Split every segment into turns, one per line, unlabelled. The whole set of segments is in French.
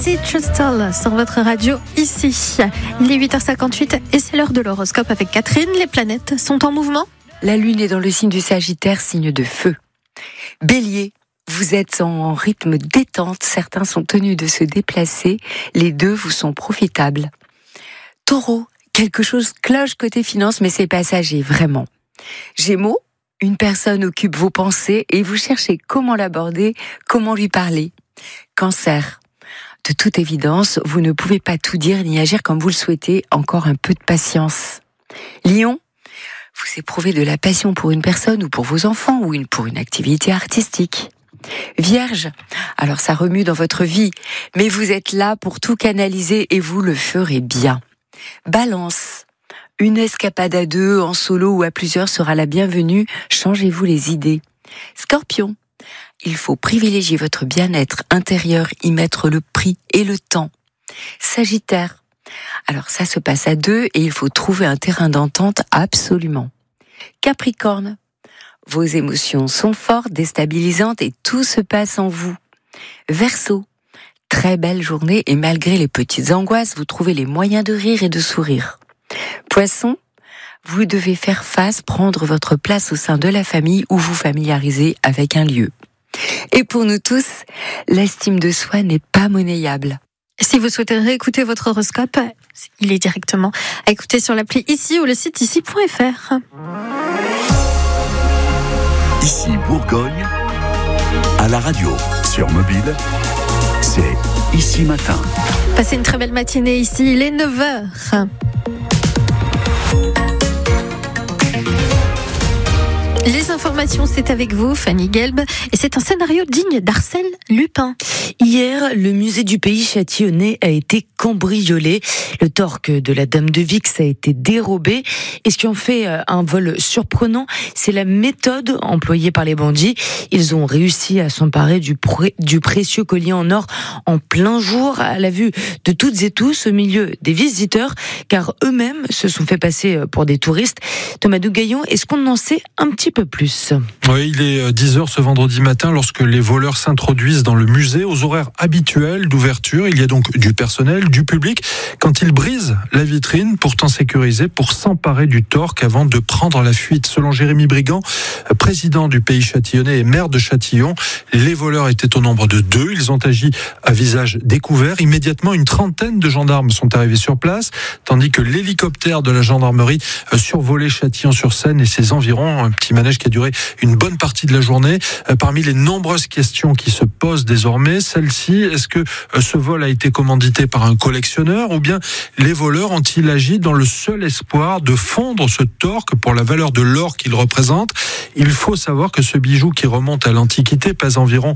Assis Crystal sur votre radio ici. Il est 8h58 et c'est l'heure de l'horoscope avec Catherine. Les planètes sont en mouvement.
La lune est dans le signe du Sagittaire, signe de feu. Bélier, vous êtes en rythme détente, certains sont tenus de se déplacer, les deux vous sont profitables. Taureau, quelque chose cloche côté finance, mais c'est passager, vraiment. Gémeaux, une personne occupe vos pensées et vous cherchez comment l'aborder, comment lui parler. Cancer, de toute évidence, vous ne pouvez pas tout dire ni agir comme vous le souhaitez, encore un peu de patience. Lion, vous éprouvez de la passion pour une personne ou pour vos enfants ou pour une activité artistique. Vierge, alors ça remue dans votre vie, mais vous êtes là pour tout canaliser et vous le ferez bien. Balance, une escapade à deux, en solo ou à plusieurs sera la bienvenue, changez-vous les idées. Scorpion, il faut privilégier votre bien-être intérieur, y mettre le prix et le temps. Sagittaire, alors ça se passe à deux et il faut trouver un terrain d'entente absolument. Capricorne, vos émotions sont fortes, déstabilisantes et tout se passe en vous. Verseau, très belle journée et malgré les petites angoisses, vous trouvez les moyens de rire et de sourire. Poisson, vous devez faire face, prendre votre place au sein de la famille ou vous familiariser avec un lieu. Et pour nous tous, l'estime de soi n'est pas monnayable.
Si vous souhaitez réécouter votre horoscope, il est directement à écouter sur l'appli ici ou le site ici.fr.
Ici Bourgogne, à la radio, sur mobile, c'est Ici Matin.
Passez une très belle matinée ici, il est 9h. Les informations, c'est avec vous, Fanny Gelb, et c'est un scénario digne d'Arsène Lupin.
Hier, le musée du pays châtillonnais a été cambriolé. Le torque de la Dame de Vix a été dérobé. Et ce qui en fait un vol surprenant, c'est la méthode employée par les bandits. Ils ont réussi à s'emparer du précieux collier en or en plein jour, à la vue de toutes et tous, au milieu des visiteurs, car eux-mêmes se sont fait passer pour des touristes. Thomas Dougaillon, est-ce qu'on en sait un petit peu plus?
Oui, il est 10h ce vendredi matin lorsque les voleurs s'introduisent dans le musée aux horaires habituels d'ouverture. Il y a donc du personnel, du public. Quand ils brisent la vitrine, pourtant sécurisée, pour s'emparer du torque avant de prendre la fuite. Selon Jérémy Brigand, président du pays châtillonnais et maire de Châtillon, les voleurs étaient au nombre de 2. Ils ont agi à visage découvert. Immédiatement, une trentaine de gendarmes sont arrivés sur place, tandis que l'hélicoptère de la gendarmerie survolait Châtillon-sur-Seine et ses environs. Un petit manège qui a duré une bonne partie de la journée. Parmi les nombreuses questions qui se posent désormais, celle-ci, est-ce que ce vol a été commandité par un collectionneur ou bien les voleurs ont-ils agi dans le seul espoir de fondre ce torque pour la valeur de l'or qu'il représente? Il faut savoir que ce bijou qui remonte à l'Antiquité pèse environ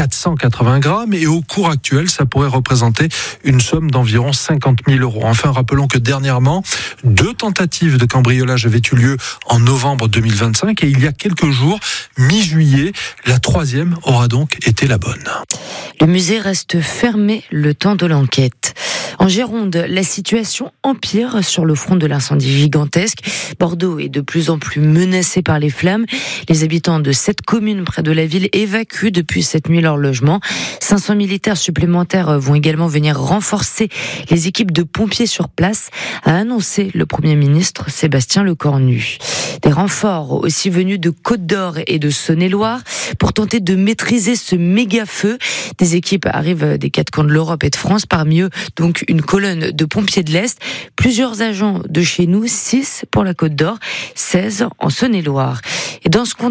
480 grammes et au cours actuel, ça pourrait représenter une somme d'environ 50 000 euros. Enfin, rappelons que dernièrement, 2 tentatives de cambriolage avaient eu lieu en novembre 2025 et il y a quelques jours, mi-juillet, la 3e aura donc été la bonne.
Le musée reste fermé le temps de l'enquête. En Gironde, la situation empire sur le front de l'incendie gigantesque. Bordeaux est de plus en plus menacé par les flammes. Les habitants de 7 communes près de la ville évacuent depuis cette nuit leur logement. 500 militaires supplémentaires vont également venir renforcer les équipes de pompiers sur place, a annoncé le Premier ministre Sébastien Lecornu. Des renforts aussi venus de Côte-d'Or et de Saône-et-Loire pour tenter de maîtriser ce méga feu. Des équipes arrivent des 4 coins de l'Europe et de France, parmi eux donc une colonne de pompiers de l'Est, plusieurs agents de chez nous, 6 pour la Côte-d'Or, 16 en Saône-et-Loire. Et dans ce